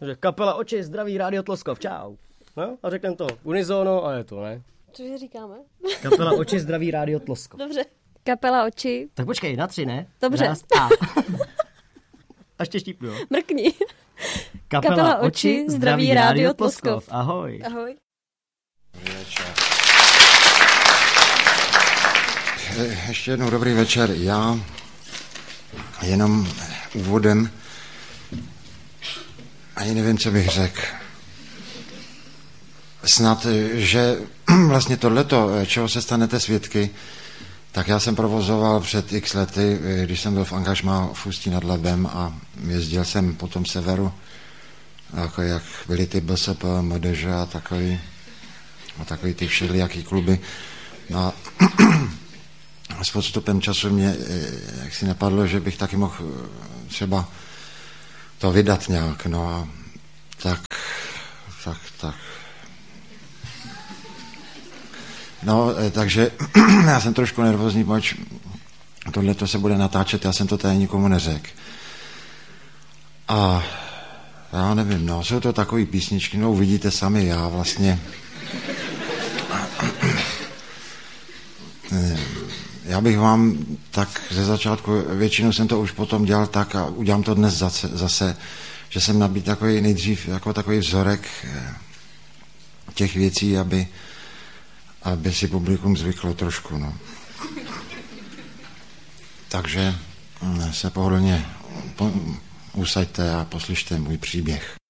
Že kapela Oči, zdraví, Rádio Tloskov, čau. No, a řekneme to unizono a je to, ne? Cože říkáme? Kapela Oči, zdraví, Rádio Tloskov. Dobře. Kapela Oči. Tak počkej, na 3, ne? Dobře. Raz, a ještě štípnu, jo? Mrkni. Kapela Oči, zdraví, Rádio Tloskov. Ahoj. Ahoj. Ještě jednou dobrý večer. Já jenom úvodem ani nevím, co bych řekl. Snad, že vlastně tohleto, čeho se stanete svědky, tak já jsem provozoval před x lety, když jsem byl v angažmá v Ústí nad Labem a jezdil jsem po tom severu, jako jak byly ty BSP, MDŽ a takový ty všelijaký kluby. No a s podstupem času mě jaksi napadlo, že bych taky mohl třeba to vydat nějak, no a tak. No, takže já jsem trošku nervózní, poč tohleto se bude natáčet, já jsem to tady nikomu neřekl. A já nevím, no, jsou to takové písničky, no uvidíte sami, já vlastně já bych vám tak ze začátku, většinou jsem to už potom dělal tak a udělám to dnes zase, že jsem nabít takový nejdřív, jako takový vzorek těch věcí, aby si publikum zvyklo trošku, no. Takže se pohodlně usaďte a poslyšte můj příběh.